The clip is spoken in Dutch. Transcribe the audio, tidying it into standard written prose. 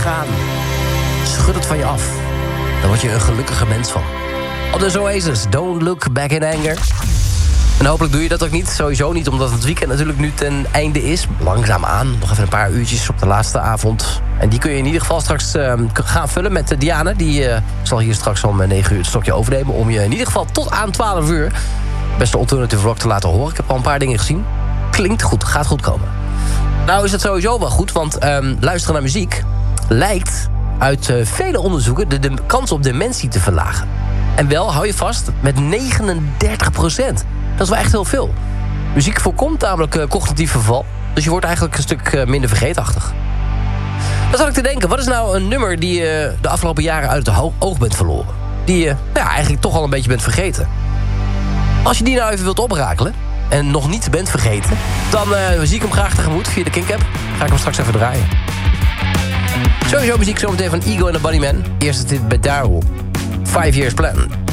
gaan. Schud het van je af. Daar word je een gelukkige mens van. Op de Oasis, Don't Look Back in Anger. En hopelijk doe je dat ook niet. Sowieso niet, omdat het weekend natuurlijk nu ten einde is. Langzaam aan. Nog even een paar uurtjes op de laatste avond. En die kun je in ieder geval straks gaan vullen met Diana. Die zal hier straks om 9 uur het stokje overnemen. Om je in ieder geval tot aan 12 uur... beste alternative rock te laten horen. Ik heb al een paar dingen gezien. Klinkt goed, gaat goed komen. Nou is het sowieso wel goed, want luisteren naar muziek... lijkt uit vele onderzoeken de kans op dementie te verlagen. En wel, hou je vast, met 39%. Dat is wel echt heel veel. Muziek voorkomt namelijk cognitief verval. Dus je wordt eigenlijk een stuk minder vergeetachtig. Dan zat ik te denken, wat is nou een nummer die je de afgelopen jaren uit het oog bent verloren? Die je eigenlijk toch al een beetje bent vergeten. Als je die nou even wilt oprakelen en nog niet bent vergeten... dan zie ik hem graag tegemoet via de Kink-app. Ga ik hem straks even draaien. Sowieso muziek zometeen van Ego en the Bunnymen. Eerst is dit bij Daryl. 5 Years Plan.